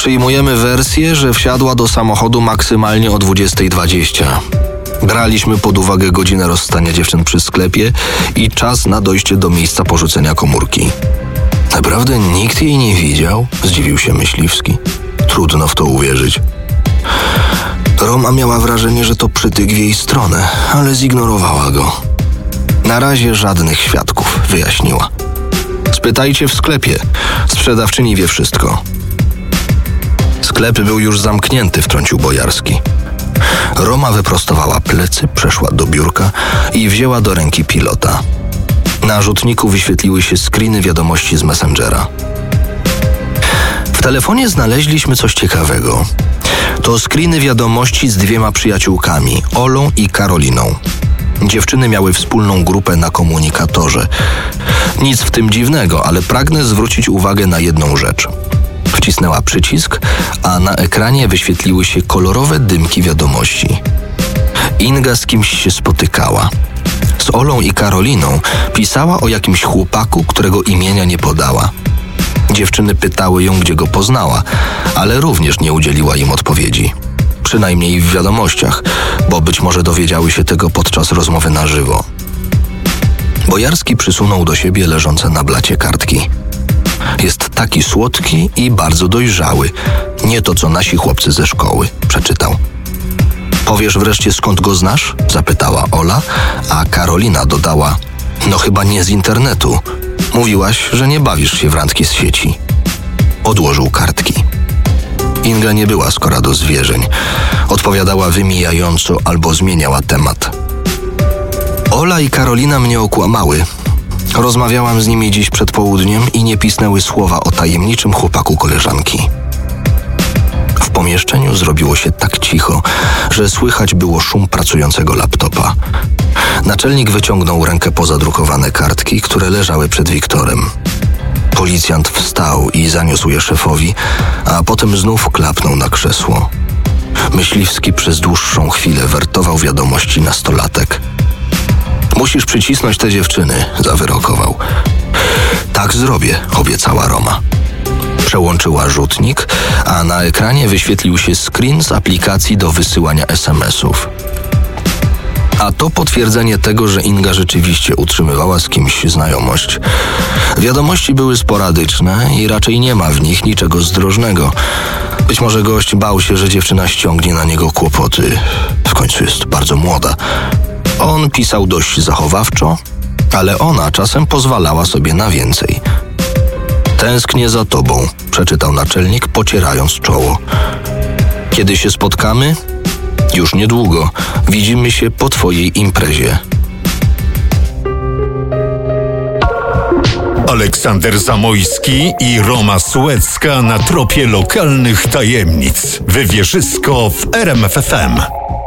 Przyjmujemy wersję, że wsiadła do samochodu maksymalnie o 20:20. Braliśmy pod uwagę godzinę rozstania dziewczyn przy sklepie i czas na dojście do miejsca porzucenia komórki. Naprawdę nikt jej nie widział? Zdziwił się myśliwski. Trudno w to uwierzyć. Roma miała wrażenie, że to przytyk w jej stronę, ale zignorowała go. Na razie żadnych świadków, wyjaśniła. Spytajcie w sklepie. Sprzedawczyni wie wszystko. Sklep był już zamknięty, wtrącił Bojarski. Roma wyprostowała plecy, przeszła do biurka i wzięła do ręki pilota. Na rzutniku wyświetliły się screeny wiadomości z Messengera. W telefonie znaleźliśmy coś ciekawego. To screeny wiadomości z 2 przyjaciółkami, Olą i Karoliną. Dziewczyny miały wspólną grupę na komunikatorze. Nic w tym dziwnego, ale pragnę zwrócić uwagę na jedną rzecz. Wcisnęła przycisk, a na ekranie wyświetliły się kolorowe dymki wiadomości. Inga z kimś się spotykała. Z Olą i Karoliną pisała o jakimś chłopaku, którego imienia nie podała. Dziewczyny pytały ją, gdzie go poznała, ale również nie udzieliła im odpowiedzi. Przynajmniej w wiadomościach, bo być może dowiedziały się tego podczas rozmowy na żywo. Bojarski przysunął do siebie leżące na blacie kartki. Jest taki słodki i bardzo dojrzały. Nie to, co nasi chłopcy ze szkoły, przeczytał. Powiesz wreszcie, skąd go znasz? Zapytała Ola, a Karolina dodała: no chyba nie z internetu. Mówiłaś, że nie bawisz się w randki z sieci. Odłożył kartki. Inga nie była skora do zwierzeń. Odpowiadała wymijająco albo zmieniała temat. Ola i Karolina mnie okłamały. Rozmawiałam z nimi dziś przed południem i nie pisnęły słowa o tajemniczym chłopaku koleżanki. W pomieszczeniu zrobiło się tak cicho, że słychać było szum pracującego laptopa. Naczelnik wyciągnął rękę po zadrukowane kartki, które leżały przed Wiktorem. Policjant wstał i zaniósł je szefowi, a potem znów klapnął na krzesło. Myśliwski przez dłuższą chwilę wertował wiadomości nastolatek. Musisz przycisnąć te dziewczyny, zawyrokował. Tak zrobię, obiecała Roma. Przełączyła rzutnik, a na ekranie wyświetlił się screen z aplikacji do wysyłania SMS-ów. A to potwierdzenie tego, że Inga rzeczywiście utrzymywała z kimś znajomość. Wiadomości były sporadyczne i raczej nie ma w nich niczego zdrożnego. Być może gość bał się, że dziewczyna ściągnie na niego kłopoty. W końcu jest bardzo młoda. On pisał dość zachowawczo, ale ona czasem pozwalała sobie na więcej. Tęsknię za tobą, przeczytał naczelnik, pocierając czoło. Kiedy się spotkamy? Już niedługo. Widzimy się po twojej imprezie. Aleksander Zamojski i Roma Suecka na tropie lokalnych tajemnic. Wywierzysko w RMF FM.